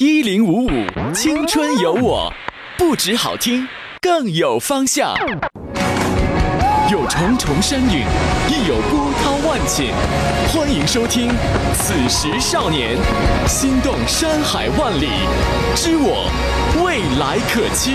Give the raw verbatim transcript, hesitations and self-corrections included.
一零五五青春有我，不止好听，更有方向。有重重山岭，亦有波涛万顷。欢迎收听《此时少年》，心动山海万里，知我未来可期。